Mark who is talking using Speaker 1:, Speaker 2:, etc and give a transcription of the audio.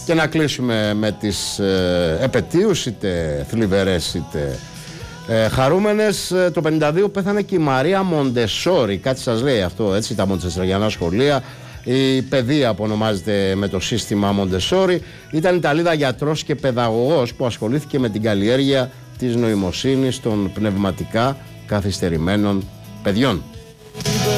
Speaker 1: Και να κλείσουμε με τις επετείους, είτε θλιβερές είτε χαρούμενες. Το 52 πέθανε και η Μαρία Μοντεσόρι. Κάτι σας λέει αυτό, έτσι, τα μοντεσοριανά σχολεία. Η παιδεία που ονομάζεται με το σύστημα Μοντεσόρι. Ήταν Ιταλίδα γιατρός και παιδαγωγός που ασχολήθηκε με την καλλιέργεια της νοημοσύνης των πνευματικά καθυστερημένων παιδιών.